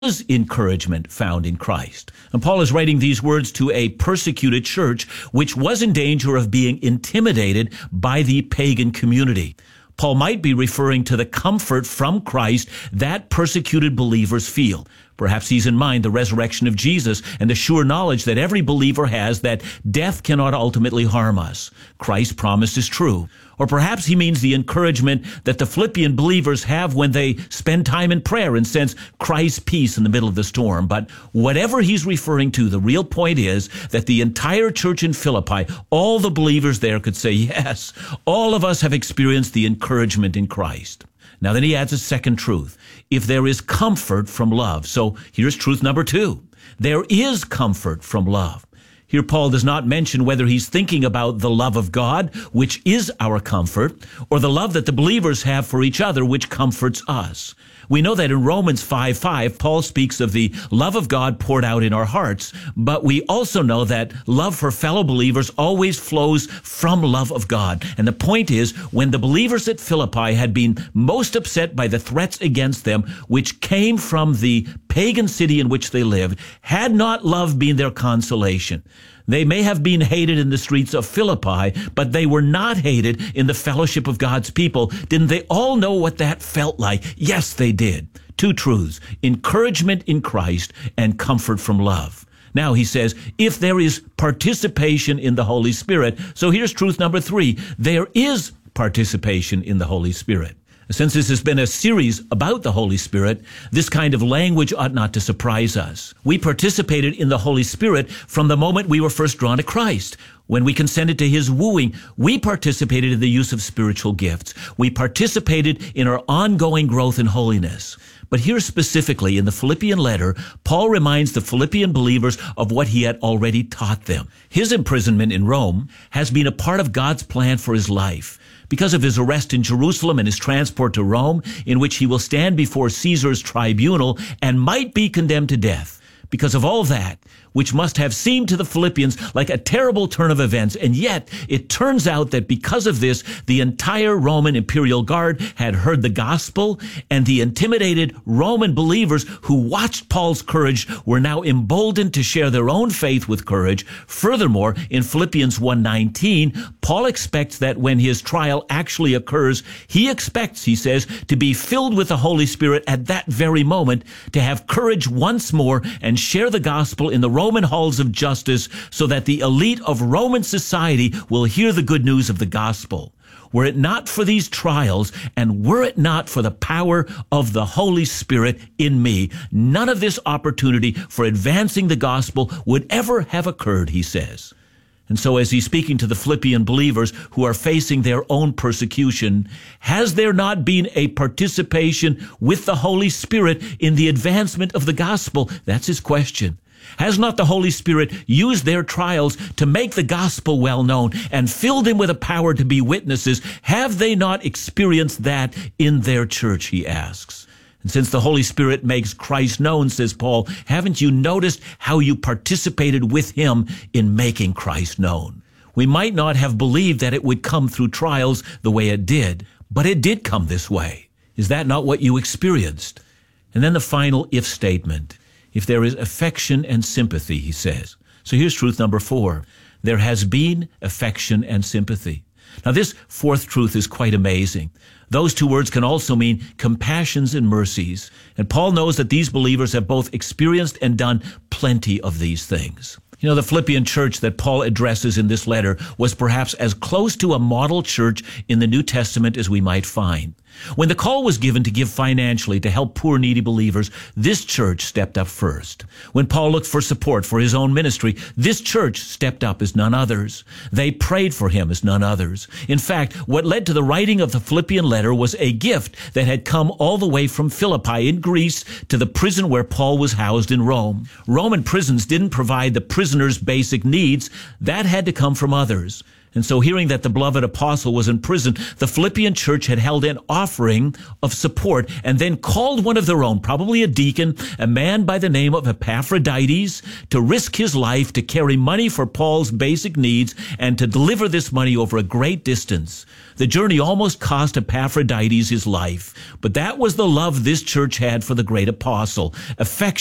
is encouragement found in Christ. And Paul is writing these words to a persecuted church which was in danger of being intimidated by the pagan community. Paul might be referring to the comfort from Christ that persecuted believers feel. Perhaps he's in mind the resurrection of Jesus and the sure knowledge that every believer has that death cannot ultimately harm us. Christ's promise is true. Or perhaps he means the encouragement that the Philippian believers have when they spend time in prayer and sense Christ's peace in the middle of the storm. But whatever he's referring to, the real point is that the entire church in Philippi, all the believers there could say, yes, all of us have experienced the encouragement in Christ. Now then he adds a second truth. If there is comfort from love. So here's truth number 2. There is comfort from love. Here Paul does not mention whether he's thinking about the love of God, which is our comfort, or the love that the believers have for each other, which comforts us. We know that in Romans 5:5, Paul speaks of the love of God poured out in our hearts, but we also know that love for fellow believers always flows from love of God. And the point is, when the believers at Philippi had been most upset by the threats against them, which came from the pagan city in which they lived, had not love been their consolation. They may have been hated in the streets of Philippi, but they were not hated in the fellowship of God's people. Didn't they all know what that felt like? Yes, they did. 2 truths: encouragement in Christ and comfort from love. Now he says, if there is participation in the Holy Spirit. So here's truth number 3. There is participation in the Holy Spirit. Since this has been a series about the Holy Spirit, this kind of language ought not to surprise us. We participated in the Holy Spirit from the moment we were first drawn to Christ. When we consented to his wooing, we participated in the use of spiritual gifts. We participated in our ongoing growth in holiness. But here specifically in the Philippian letter, Paul reminds the Philippian believers of what he had already taught them. His imprisonment in Rome has been a part of God's plan for his life. Because of his arrest in Jerusalem and his transport to Rome, in which he will stand before Caesar's tribunal and might be condemned to death. Because of all that, which must have seemed to the Philippians like a terrible turn of events, and yet it turns out that because of this, the entire Roman imperial guard had heard the gospel, and the intimidated Roman believers who watched Paul's courage were now emboldened to share their own faith with courage. Furthermore, in Philippians 1:19, Paul expects that when his trial actually occurs, he expects, he says, to be filled with the Holy Spirit at that very moment, to have courage once more and share the gospel in the Roman halls of justice so that the elite of Roman society will hear the good news of the gospel. Were it not for these trials, and were it not for the power of the Holy Spirit in me, none of this opportunity for advancing the gospel would ever have occurred, he says. And so as he's speaking to the Philippian believers who are facing their own persecution, has there not been a participation with the Holy Spirit in the advancement of the gospel? That's his question. Has not the Holy Spirit used their trials to make the gospel well known and filled them with a power to be witnesses? Have they not experienced that in their church, he asks. And since the Holy Spirit makes Christ known, says Paul, haven't you noticed how you participated with him in making Christ known? We might not have believed that it would come through trials the way it did, but it did come this way. Is that not what you experienced? And then the final if statement. If there is affection and sympathy, he says. So here's truth number 4. There has been affection and sympathy. Now this 4th truth is quite amazing. Those 2 words can also mean compassions and mercies. And Paul knows that these believers have both experienced and done plenty of these things. You know, the Philippian church that Paul addresses in this letter was perhaps as close to a model church in the New Testament as we might find. When the call was given to give financially to help poor, needy believers, this church stepped up first. When Paul looked for support for his own ministry, this church stepped up as none others. They prayed for him as none others. In fact, what led to the writing of the Philippian letter was a gift that had come all the way from Philippi in Greece to the prison where Paul was housed in Rome. Roman prisons didn't provide the prisoners' basic needs. That had to come from others. And so hearing that the beloved apostle was in prison, the Philippian church had held an offering of support and then called one of their own, probably a deacon, a man by the name of Epaphroditus, to risk his life to carry money for Paul's basic needs and to deliver this money over a great distance. The journey almost cost Epaphroditus his life, but that was the love this church had for the great apostle. Affection